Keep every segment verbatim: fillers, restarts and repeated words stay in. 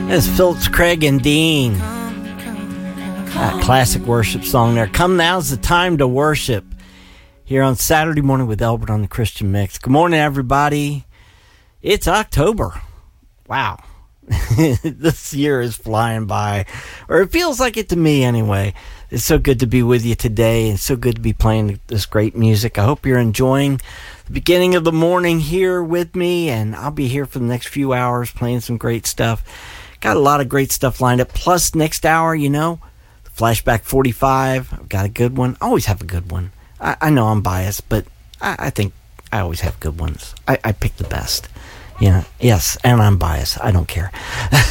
That's Phillips, Craig, and Dean. That classic worship song there. Come now's the time to worship. Here on Saturday morning with Albert on the Christian Mix. Good morning, everybody. It's October. Wow. This year is flying by. Or it feels like it to me anyway. It's so good to be with you today and so good to be playing this great music. I hope you're enjoying the beginning of the morning here with me, and I'll be here for the next few hours playing some great stuff. Got a lot of great stuff lined up. Plus, next hour, you know, Flashback forty-five. I've got a good one. I always have a good one. I, I know I'm biased, but I, I think I always have good ones. I, I pick the best. You know, yes, and I'm biased. I don't care.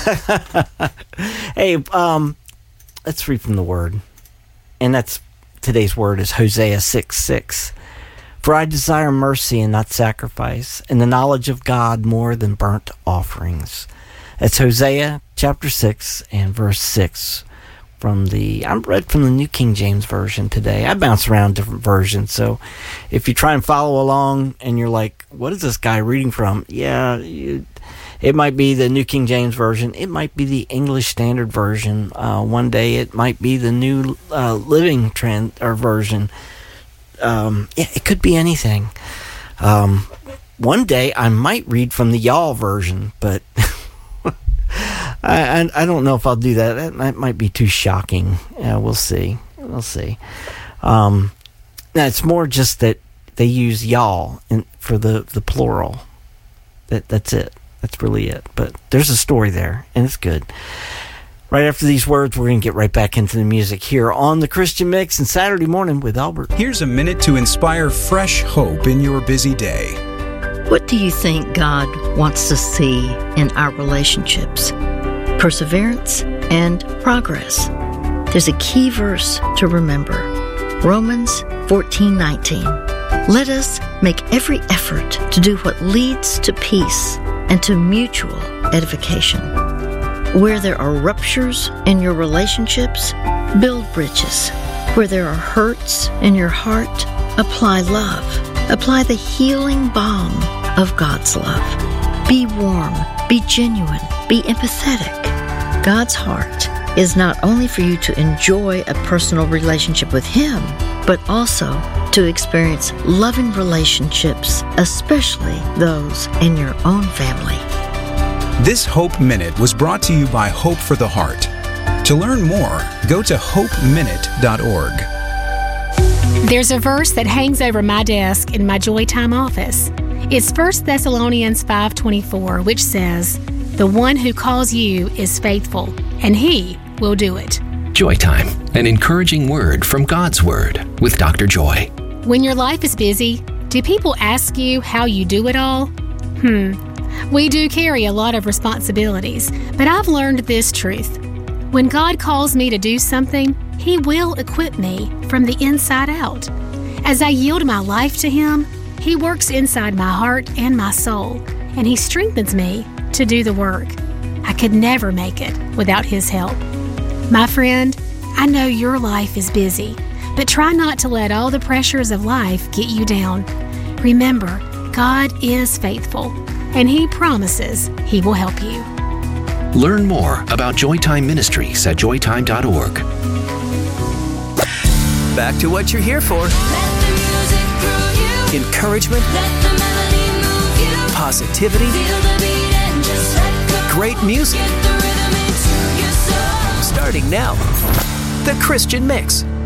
Hey, um, let's read from the Word. And that's today's word is Hosea six six. For I desire mercy and not sacrifice, and the knowledge of God more than burnt offerings. That's Hosea chapter six and verse six. From the, I read from the New King James Version today. I bounce around different versions, so if you try and follow along and you're like, what is this guy reading from? Yeah, you, it might be the New King James Version. It might be the English Standard Version. Uh, one day it might be the New uh, Living Trend or Version. Um, yeah, it could be anything. Um, one day I might read from the Y'all Version, but I, I I don't know if I'll do that. That, that might be too shocking. Yeah, we'll see. We'll see. Um, now it's more just that they use y'all in, for the, the plural. That that's it. That's really it. But there's a story there, and it's good. Right after these words, we're going to get right back into the music here on the Christian Mix and Saturday morning with Albert. Here's a minute to inspire fresh hope in your busy day. What do you think God wants to see in our relationships? Perseverance and progress. There's a key verse to remember. Romans fourteen nineteen. Let us make every effort to do what leads to peace and to mutual edification. Where there are ruptures in your relationships, build bridges. Where there are hurts in your heart, apply love. Apply the healing balm of God's love. Be warm, be genuine, be empathetic. God's heart is not only for you to enjoy a personal relationship with Him, but also to experience loving relationships, especially those in your own family. This Hope Minute was brought to you by Hope for the Heart. To learn more, go to hope minute dot org. There's a verse that hangs over my desk in my Joy Time office. It's First Thessalonians five twenty-four, which says, "The one who calls you is faithful, and He will do it." Joy Time, an encouraging word from God's Word with Doctor Joy. When your life is busy, do people ask you how you do it all? Hmm. We do carry a lot of responsibilities, but I've learned this truth. When God calls me to do something, He will equip me from the inside out. As I yield my life to Him, He works inside my heart and my soul, and He strengthens me to do the work. I could never make it without His help. My friend, I know your life is busy, but try not to let all the pressures of life get you down. Remember, God is faithful, and He promises He will help you. Learn more about Joytime Ministries at joy time dot org. Back to what you're here for. Let the music through you. Encouragement. Let the melody move you. Positivity. Feel the beat and just let go. Great music. Get the rhythm into your soul. Starting now. The Christian Mix